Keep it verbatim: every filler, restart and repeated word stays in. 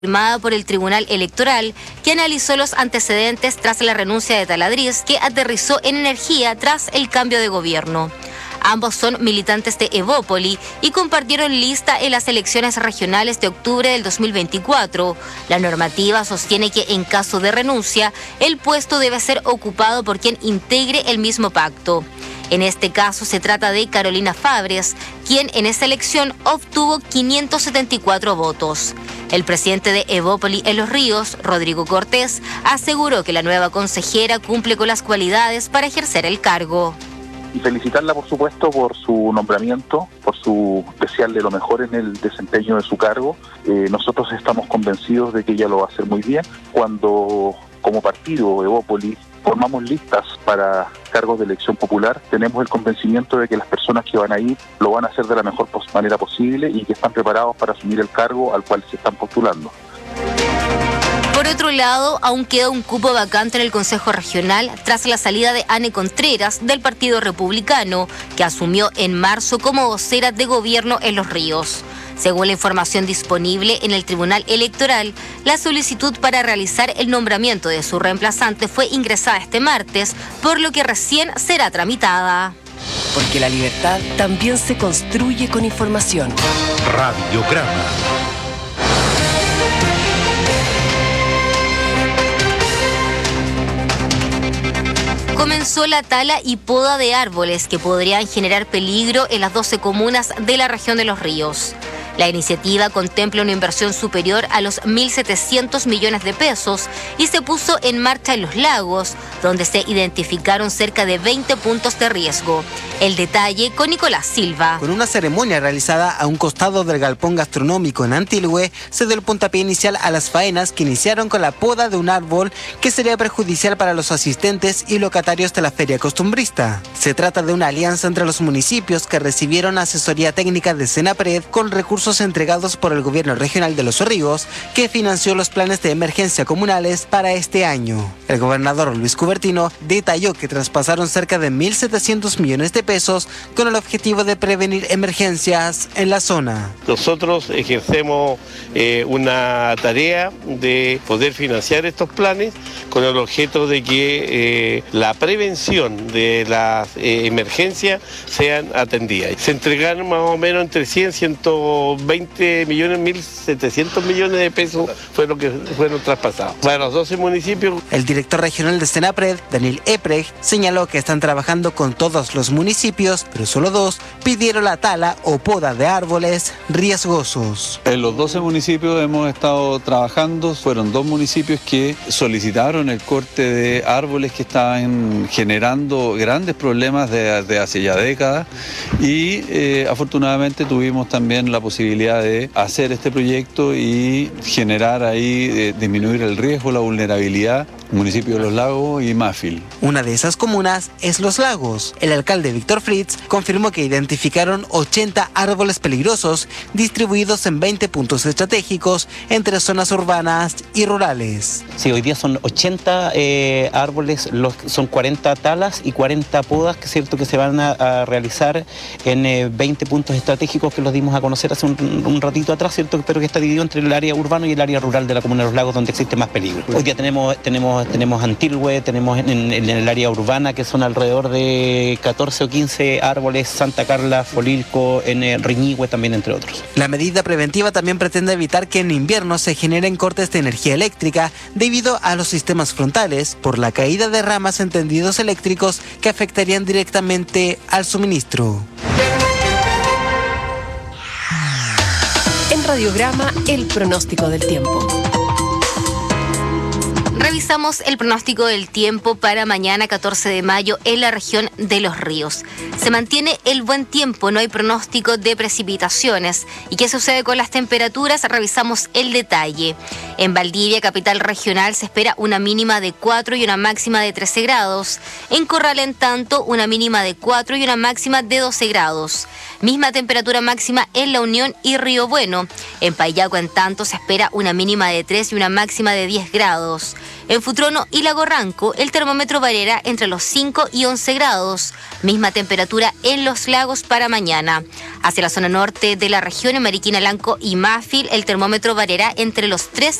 Firmada por el Tribunal Electoral, que analizó los antecedentes tras la renuncia de Taladriz, que aterrizó en Energía tras el cambio de gobierno. Ambos son militantes de Evópoli y compartieron lista en las elecciones regionales de octubre del dos mil veinticuatro. La normativa sostiene que en caso de renuncia, el puesto debe ser ocupado por quien integre el mismo pacto. En este caso se trata de Carolina Fabres, quien en esta elección obtuvo quinientos setenta y cuatro votos. El presidente de Evópoli en Los Ríos, Rodrigo Cortés, aseguró que la nueva consejera cumple con las cualidades para ejercer el cargo. Y felicitarla, por supuesto, por su nombramiento, por su desearle lo mejor en el desempeño de su cargo. Eh, nosotros estamos convencidos de que ella lo va a hacer muy bien. Cuando, como partido Evópoli, formamos listas para cargos de elección popular, tenemos el convencimiento de que las personas que van a ir lo van a hacer de la mejor manera posible y que están preparados para asumir el cargo al cual se están postulando. Por otro lado, aún queda un cupo vacante en el Consejo Regional tras la salida de Anne Contreras del Partido Republicano, que asumió en marzo como vocera de gobierno en Los Ríos. Según la información disponible en el Tribunal Electoral, la solicitud para realizar el nombramiento de su reemplazante fue ingresada este martes, por lo que recién será tramitada. Porque la libertad también se construye con información. Radiograma. Comenzó la tala y poda de árboles que podrían generar peligro en las doce comunas de la región de Los Ríos. La iniciativa contempla una inversión superior a los mil setecientos millones de pesos y se puso en marcha en Los Lagos, donde se identificaron cerca de veinte puntos de riesgo. El detalle con Nicolás Silva. Con una ceremonia realizada a un costado del galpón gastronómico en Antilhue, se dio el puntapié inicial a las faenas que iniciaron con la poda de un árbol que sería perjudicial para los asistentes y locatarios de la feria costumbrista. Se trata de una alianza entre los municipios que recibieron asesoría técnica de Senapred con recursos entregados por el gobierno regional de Los Ríos, que financió los planes de emergencia comunales para este año. El gobernador Luis Cubertino detalló que traspasaron cerca de mil setecientos millones de pesos con el objetivo de prevenir emergencias en la zona. Nosotros ejercemos eh, una tarea de poder financiar estos planes con el objeto de que eh, la prevención de las eh, emergencias sean atendidas. Se entregaron más o menos entre cien, ciento veinte millones, mil setecientos millones de pesos fue lo que fueron traspasados para los doce municipios. El director regional de Senapred, Daniel Eprecht, señaló que están trabajando con todos los municipios, pero solo dos pidieron la tala o poda de árboles riesgosos. En los doce municipios hemos estado trabajando, fueron dos municipios que solicitaron el corte de árboles que estaban generando grandes problemas de, de hace ya décadas y eh, afortunadamente tuvimos también la posibilidad de hacer este proyecto y generar ahí, eh, disminuir el riesgo, la vulnerabilidad, municipio de Los Lagos y Mafil. Una de esas comunas es Los Lagos. El alcalde Víctor Fritz confirmó que identificaron ochenta árboles peligrosos distribuidos en veinte puntos estratégicos entre zonas urbanas y rurales. Sí, hoy día son ochenta eh, árboles, los, son cuarenta talas y cuarenta podas que, cierto, que se van a, a realizar en eh, veinte puntos estratégicos que los dimos a conocer hace un, un ratito atrás, cierto, pero que está dividido entre el área urbano y el área rural de la comuna de Los Lagos, donde existe más peligro. Hoy día tenemos, tenemos Tenemos Antilhue, tenemos en, en, en el área urbana que son alrededor de catorce o quince árboles, Santa Carla, Folilco, en eh, Riñihue también, entre otros. La medida preventiva también pretende evitar que en invierno se generen cortes de energía eléctrica debido a los sistemas frontales por la caída de ramas en tendidos eléctricos que afectarían directamente al suministro. En Radiograma, el pronóstico del tiempo. Revisamos el pronóstico del tiempo para mañana catorce de mayo en la región de Los Ríos. Se mantiene el buen tiempo, no hay pronóstico de precipitaciones. ¿Y qué sucede con las temperaturas? Revisamos el detalle. En Valdivia, capital regional, se espera una mínima de cuatro y una máxima de trece grados. En Corral, en tanto, una mínima de cuatro y una máxima de doce grados. Misma temperatura máxima en La Unión y Río Bueno. En Payaco, en tanto, se espera una mínima de tres y una máxima de diez grados. En Futrono y Lago Ranco, el termómetro variará entre los cinco y once grados. Misma temperatura en Los Lagos para mañana. Hacia la zona norte de la región, en Mariquina, Lanco y Mafil, el termómetro variará entre los tres